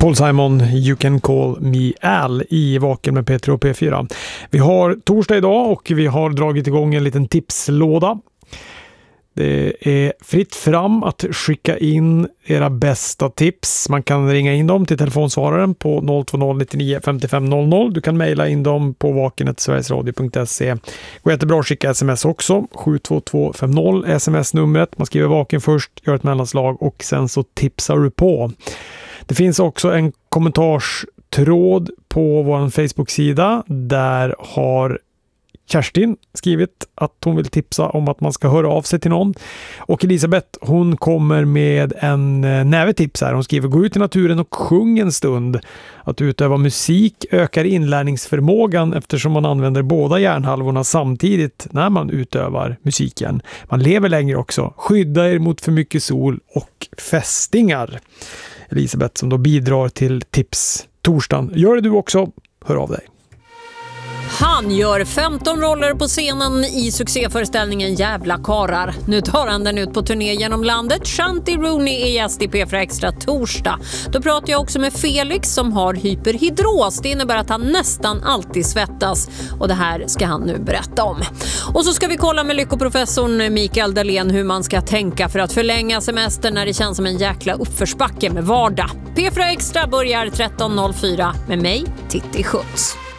Paul Simon, You Can Call Me Al i Vaken med Peter och P4. Vi har torsdag idag och vi har dragit igång en liten tipslåda. Det är fritt fram att skicka in era bästa tips. Man kan ringa in dem till telefonsvararen på 020 99 55 00. Du kan mejla in dem på vaken@sverigesradio.se. Går jättebra att skicka sms också. 72250 sms-numret. Man skriver Vaken först, gör ett mellanslag och sen så tipsar du på. Det finns också en kommentarstråd på vår Facebook-sida. Där har Kerstin skrivit att hon vill tipsa om att man ska höra av sig till någon. Och Elisabeth, hon kommer med en näve tips här. Hon skriver: gå ut i naturen och sjung en stund. Att utöva musik ökar inlärningsförmågan eftersom man använder båda hjärnhalvorna samtidigt när man utövar musiken. Man lever längre också. Skydda er mot för mycket sol och fästingar. Elisabeth som då bidrar till tips torsdagen. Gör det du också. Hör av dig. Han gör 15 roller på scenen i succéföreställningen Jävla karar. Nu tar han den ut på turné genom landet. Shanti Rooney är gäst i P4 Extra torsdag. Då pratar jag också med Felix som har hyperhidros. Det innebär att han nästan alltid svettas. Och det här ska han nu berätta om. Och så ska vi kolla med lyckoprofessorn Mikael Dahlén hur man ska tänka för att förlänga semestern när det känns som en jäkla uppförsbacke med vardag. P4 Extra börjar 13.04 med mig, Titti Schutz.